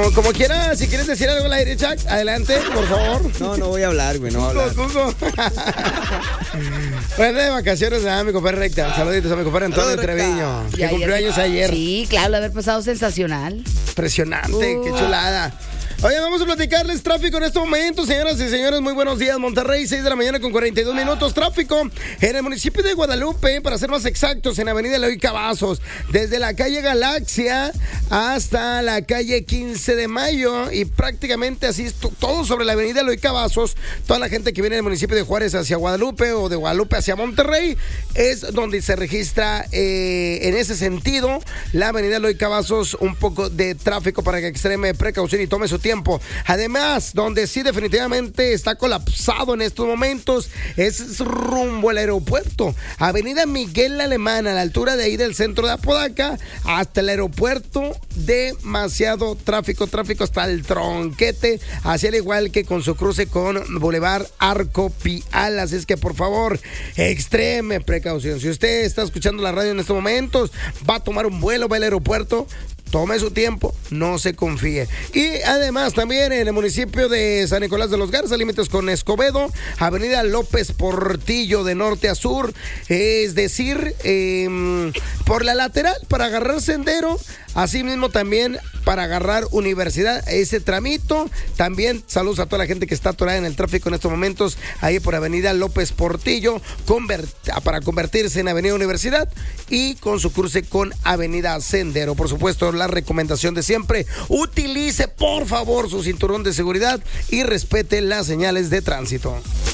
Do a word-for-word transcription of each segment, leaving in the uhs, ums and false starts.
Bueno, como quieras, si quieres decir algo al aire, Chuck, adelante, por favor. No, no voy a hablar, güey, no voy a hablar. Cuco, Bueno, de vacaciones a mi compadre Recta. Saluditos a mi compadre Antonio Saludos, Treviño, que ayer, cumplió años ayer. Sí, claro, lo haber pasado sensacional. Impresionante, Uh. qué chulada. Oye, vamos a platicarles tráfico en este momento, señoras y señores. Muy buenos días, Monterrey, seis de la mañana con cuarenta y dos minutos. Tráfico en el municipio de Guadalupe, para ser más exactos, en Avenida Eloy Cavazos, desde la calle Galaxia hasta la calle quince de mayo, y prácticamente así es t- todo sobre la Avenida Eloy Cavazos. Toda la gente que viene del municipio de Juárez hacia Guadalupe o de Guadalupe hacia Monterrey es donde se registra eh, en ese sentido la Avenida Eloy Cavazos un poco de tráfico para que extreme precaución y tome su tiempo. Además, donde sí definitivamente está colapsado en estos momentos es rumbo al aeropuerto. Avenida Miguel Alemán, a la altura de ahí del centro de Apodaca hasta el aeropuerto, demasiado tráfico, tráfico hasta el tronquete, así al igual que con su cruce con Boulevard Arco Pial. Así es que por favor, extreme precaución. Si usted está escuchando la radio en estos momentos, va a tomar un vuelo, va al aeropuerto, tome su tiempo, no se confíe. Y además también en el municipio de San Nicolás de los Garza, límites con Escobedo, Avenida López Portillo de norte a sur, es decir, eh, por la lateral para agarrar Sendero, asimismo también para agarrar Universidad, ese tramito. También saludos a toda la gente que está atorada en el tráfico en estos momentos, ahí por Avenida López Portillo, convert- para convertirse en Avenida Universidad y con su cruce con Avenida Sendero. Por supuesto, la recomendación de siempre, utilice por favor su cinturón de seguridad y respete las señales de tránsito.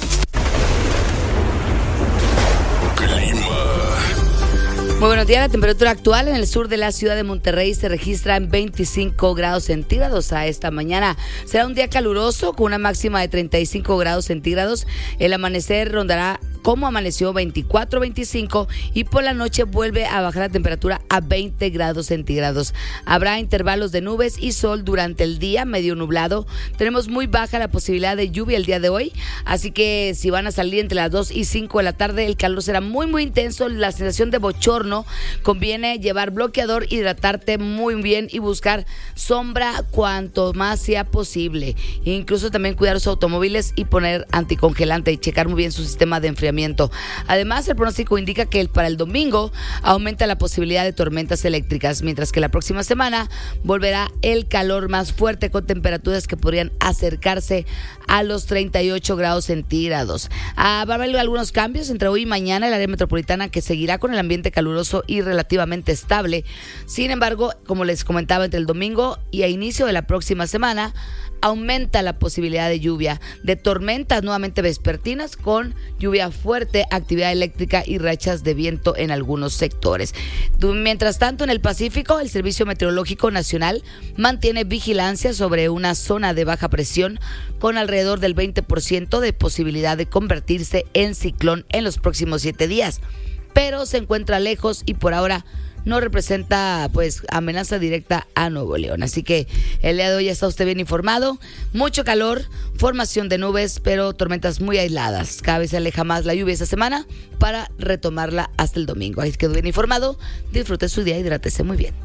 Muy buenos días. La temperatura actual en el sur de la ciudad de Monterrey se registra en veinticinco grados centígrados a esta mañana. Será un día caluroso con una máxima de treinta y cinco grados centígrados. El amanecer rondará como amaneció veinticuatro, veinticinco, y por la noche vuelve a bajar la temperatura a veinte grados centígrados. Habrá intervalos de nubes y sol durante el día, medio nublado. Tenemos muy baja la posibilidad de lluvia el día de hoy, así que si van a salir entre las dos y cinco de la tarde, el calor será muy muy intenso, la sensación de bochorno. Conviene llevar bloqueador, hidratarte muy bien y buscar sombra cuanto más sea posible. Incluso también cuidar sus automóviles y poner anticongelante y checar muy bien su sistema de enfriamiento. Además, el pronóstico indica que para el domingo aumenta la posibilidad de tormentas eléctricas, mientras que la próxima semana volverá el calor más fuerte con temperaturas que podrían acercarse a los treinta y ocho grados centígrados. Ah, va a haber algunos cambios entre hoy y mañana en el área metropolitana, que seguirá con el ambiente caluroso y relativamente estable. Sin embargo, como les comentaba, entre el domingo y a inicio de la próxima semana aumenta la posibilidad de lluvia, de tormentas nuevamente vespertinas con lluvia fuerte, actividad eléctrica y rachas de viento en algunos sectores. Mientras tanto, en el Pacífico, el Servicio Meteorológico Nacional mantiene vigilancia sobre una zona de baja presión con alrededor del veinte por ciento de posibilidad de convertirse en ciclón en los próximos siete días, pero se encuentra lejos y por ahora no representa pues amenaza directa a Nuevo León. Así que el día de hoy ya está usted bien informado. Mucho calor, formación de nubes, pero tormentas muy aisladas. Cada vez se aleja más la lluvia esta semana para retomarla hasta el domingo. Ahí quedó bien informado. Disfrute su día, hidrátese muy bien.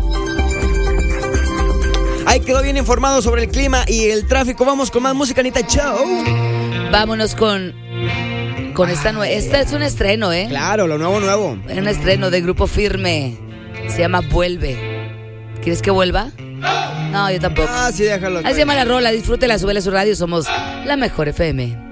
Ahí quedó bien informado sobre el clima y el tráfico. Vamos con más música, Anita Show. Vámonos con Con esta nueva, esta es un estreno, ¿eh? Claro, lo nuevo, nuevo. Es un estreno de Grupo Firme. Se llama Vuelve. ¿Quieres que vuelva? No, yo tampoco. Ah, sí, déjalo. Así se llama la rola. Disfrútela, súbele a su radio. Somos la mejor F M.